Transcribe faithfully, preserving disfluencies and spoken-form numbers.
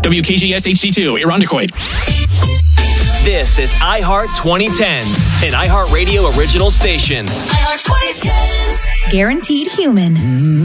W K G S H D two, Irondequoit. This is iHeart twenty ten, an iHeartRadio original station. iHeart twenty tens. Guaranteed human.